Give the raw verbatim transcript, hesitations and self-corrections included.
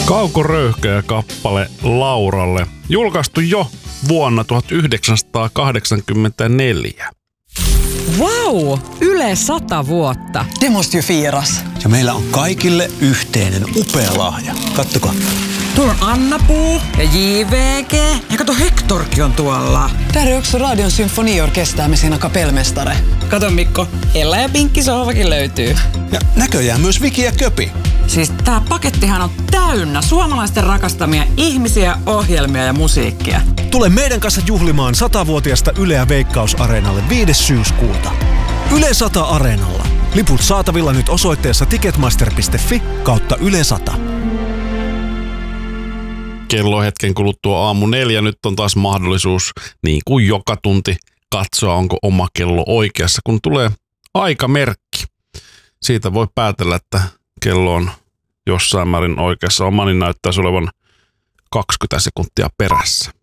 Kauko Röyhkeä kappale Lauralle, julkaistu jo vuonna tuhatyhdeksänsataakahdeksankymmentäneljä. Vau! Yle sata vuotta. Det måste ju firas. Ja meillä on kaikille yhteinen upea lahja. Kattokaa. Tuolla on Anna-Puu ja J V G. Ja kato, Hectorkin on tuolla. Där är också Radion symfoniorkester med sina kapellmästare. Kato Mikko, Ella ja Pinkki sohvakin löytyy. Ja näköjään myös Viki ja Köpi. Siis tää pakettihan on täynnä suomalaisten rakastamia ihmisiä, ohjelmia ja musiikkia. Tule meidän kanssa juhlimaan satavuotiaasta Yleä Veikkaus-areenalle viides syyskuuta. Yle sata Areenalla. Liput saatavilla nyt osoitteessa ticketmaster piste fi kautta Yle sata. Kello hetken kuluttua aamu neljä. Nyt on taas mahdollisuus, niin kuin joka tunti, katsoa, onko oma kello oikeassa, kun tulee aikamerkki. Siitä voi päätellä, että kello on jossain määrin oikeassa. Omani näyttäisi olevan kaksikymmentä sekuntia perässä.